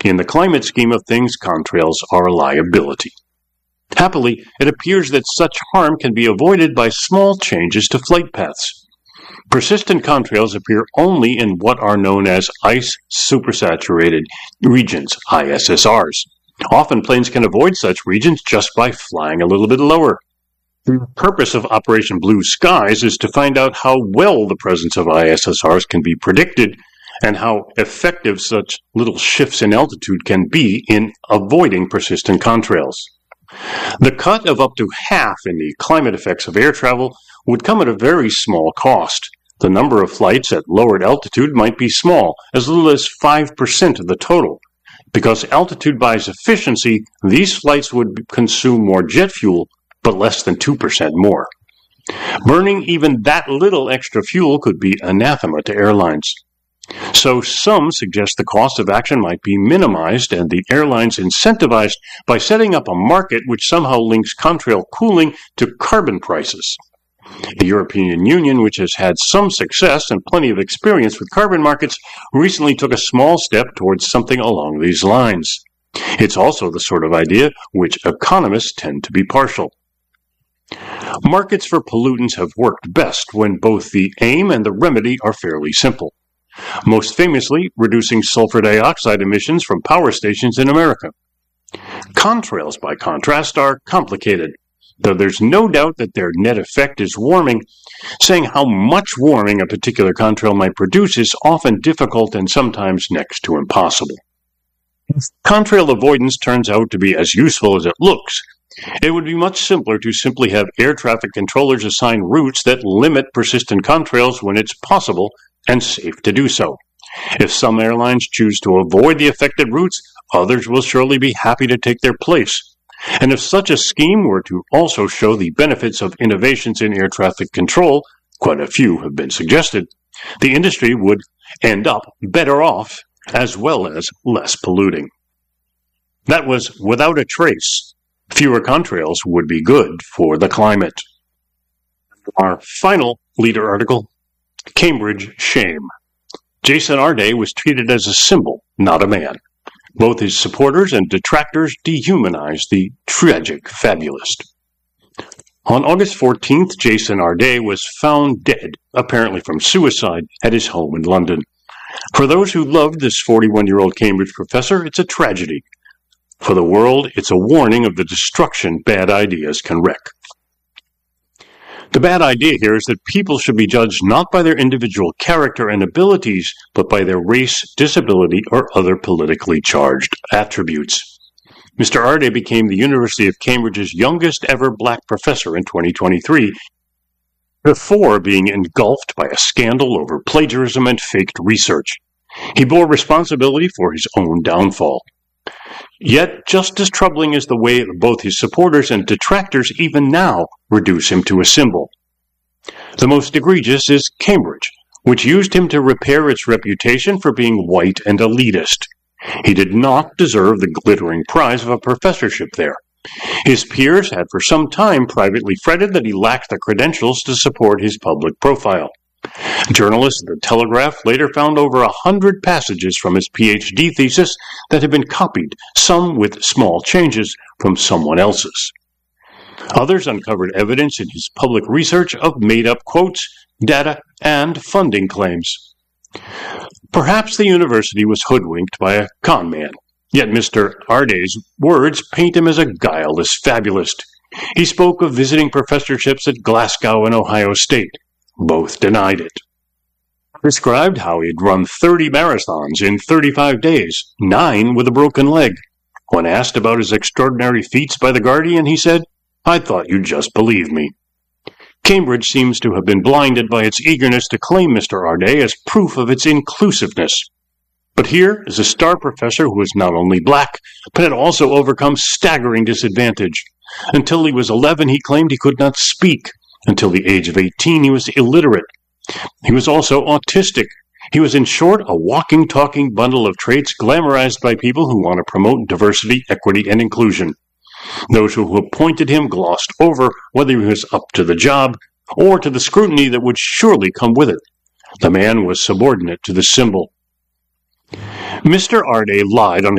In the climate scheme of things, contrails are a liability. Happily, it appears that such harm can be avoided by small changes to flight paths. Persistent contrails appear only in what are known as ice supersaturated regions, ISSRs. Often planes can avoid such regions just by flying a little bit lower. The purpose of Operation Blue Skies is to find out how well the presence of ISSRs can be predicted and how effective such little shifts in altitude can be in avoiding persistent contrails. The cut of up to half in the climate effects of air travel would come at a very small cost. The number of flights at lowered altitude might be small, as little as 5% of the total. Because altitude buys efficiency, these flights would consume more jet fuel, but less than 2% more. Burning even that little extra fuel could be anathema to airlines. So some suggest the cost of action might be minimized and the airlines incentivized by setting up a market which somehow links contrail cooling to carbon prices. The European Union, which has had some success and plenty of experience with carbon markets, recently took a small step towards something along these lines. It's also the sort of idea which economists tend to be partial. Markets for pollutants have worked best when both the aim and the remedy are fairly simple. Most famously, reducing sulfur dioxide emissions from power stations in America. Contrails, by contrast, are complicated, though there's no doubt that their net effect is warming. Saying how much warming a particular contrail might produce is often difficult and sometimes next to impossible. If contrail avoidance turns out to be as useful as it looks, it would be much simpler to simply have air traffic controllers assign routes that limit persistent contrails when it's possible and safe to do so. If some airlines choose to avoid the affected routes, others will surely be happy to take their place. And if such a scheme were to also show the benefits of innovations in air traffic control, quite a few have been suggested, the industry would end up better off as well as less polluting. That was without a trace. Fewer contrails would be good for the climate. Our final leader article, Cambridge Shame. Jason Arday was treated as a symbol, not a man. Both his supporters and detractors dehumanized the tragic fabulist. On August 14th, Jason Arday was found dead, apparently from suicide, at his home in London. For those who loved this 41-year-old Cambridge professor, it's a tragedy. For the world, it's a warning of the destruction bad ideas can wreak. The bad idea here is that people should be judged not by their individual character and abilities, but by their race, disability, or other politically charged attributes. Mr. Arday became the University of Cambridge's youngest ever black professor in 2023, before being engulfed by a scandal over plagiarism and faked research. He bore responsibility for his own downfall. Yet, just as troubling is the way both his supporters and detractors even now reduce him to a symbol. The most egregious is Cambridge, which used him to repair its reputation for being white and elitist. He did not deserve the glittering prize of a professorship there. His peers had for some time privately fretted that he lacked the credentials to support his public profile. Journalists at the Telegraph later found over 100 passages from his PhD thesis that had been copied, some with small changes, from someone else's. Others uncovered evidence in his public research of made-up quotes, data, and funding claims. Perhaps the university was hoodwinked by a con man, yet Mr. Arday's words paint him as a guileless fabulist. He spoke of visiting professorships at Glasgow and Ohio State. Both denied it. Described how he'd run 30 marathons in 35 days, 9 with a broken leg. When asked about his extraordinary feats by The Guardian, he said, "I thought you'd just believe me." Cambridge seems to have been blinded by its eagerness to claim Mr. Arday as proof of its inclusiveness. But here is a star professor who was not only black, but had also overcome staggering disadvantage. Until he was 11, he claimed he could not speak. Until the age of 18, he was illiterate. He was also autistic. He was, in short, a walking, talking bundle of traits glamorized by people who want to promote diversity, equity, and inclusion. Those who appointed him glossed over whether he was up to the job or to the scrutiny that would surely come with it. The man was subordinate to the symbol. Mr. Arday lied on